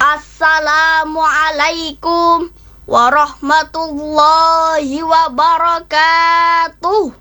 Assalamualaikum warahmatullahi wabarakatuh.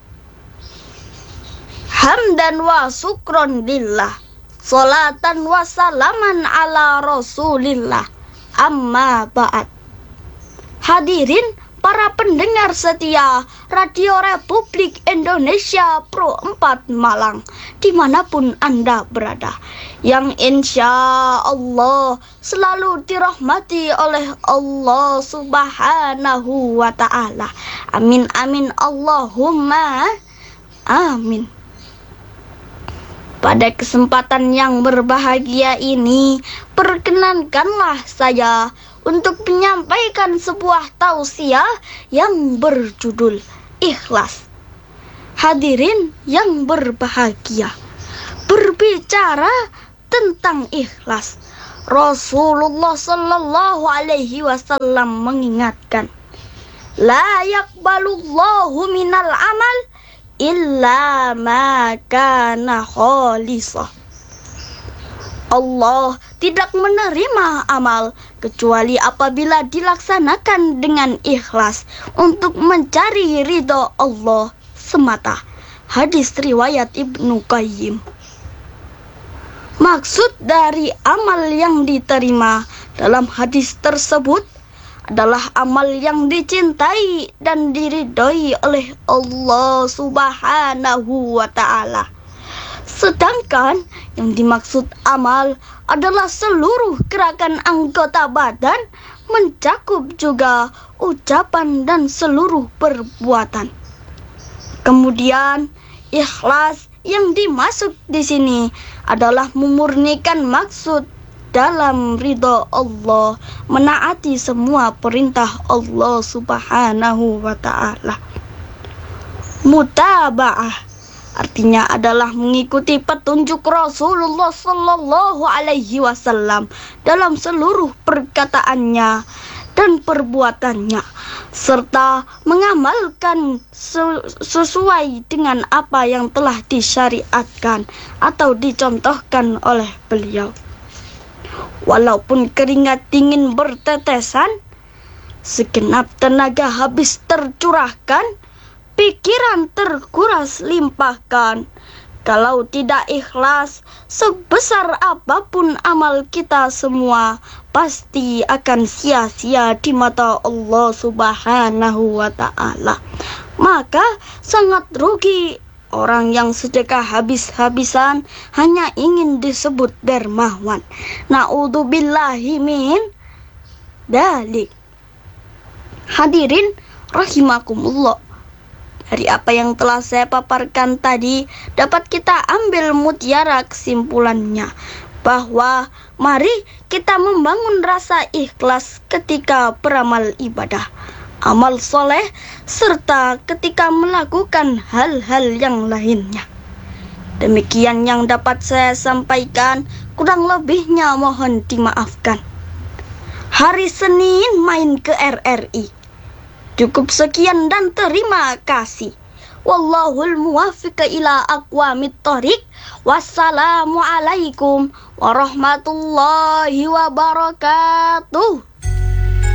Hamdan wa syukron lillah, salatan wa salaman ala rasulillah, amma ba'd. Hadirin para pendengar setia Radio Republik Indonesia Pro 4 Malang, dimanapun Anda berada, yang insya Allah selalu dirahmati oleh Allah Subhanahu wa Ta'ala. Amin amin Allahumma amin. Pada kesempatan yang berbahagia ini, perkenankanlah saya untuk menyampaikan sebuah tausiah yang berjudul Ikhlas. Hadirin yang berbahagia, berbicara tentang ikhlas, Rasulullah Sallallahu Alaihi Wasallam mengingatkan, la yaqbalullahu minal amal illa ma kana khalisah. Allah tidak menerima amal kecuali apabila dilaksanakan dengan ikhlas untuk mencari ridho Allah semata. Hadis riwayat Ibnu Qayyim. Maksud dari amal yang diterima dalam hadis tersebut adalah amal yang dicintai dan diridhoi oleh Allah Subhanahu wa Ta'ala. Sedangkan yang dimaksud amal adalah seluruh gerakan anggota badan, mencakup juga ucapan dan seluruh perbuatan. Kemudian ikhlas yang dimaksud di sini adalah memurnikan maksud dalam ridho Allah, menaati semua perintah Allah Subhanahu wa Ta'ala. Mutaba'ah artinya adalah mengikuti petunjuk Rasulullah Sallallahu Alaihi Wasallam dalam seluruh perkataannya dan perbuatannya, serta mengamalkan sesuai dengan apa yang telah disyariatkan atau dicontohkan oleh beliau. Walaupun keringat dingin bertetesan, segenap tenaga habis tercurahkan, pikiran terkuras limpahkan. Kalau tidak ikhlas, sebesar apapun amal kita semua pasti akan sia-sia di mata Allah Subhanahu wa Ta'ala. Maka sangat rugi orang yang sedekah habis-habisan hanya ingin disebut dermawan. Na'udzubillahi min dalik. Hadirin rahimakumullah, dari apa yang telah saya paparkan tadi dapat kita ambil mutiara kesimpulannya, bahwa mari kita membangun rasa ikhlas ketika beramal ibadah, amal soleh, serta ketika melakukan hal-hal yang lainnya. Demikian yang dapat saya sampaikan, kurang lebihnya mohon dimaafkan. Hari Senin main ke RRI. Cukup sekian dan terima kasih. Wallahul muwaffiq ila aqwamit thoriq. Wassalamualaikum warahmatullahi wabarakatuh.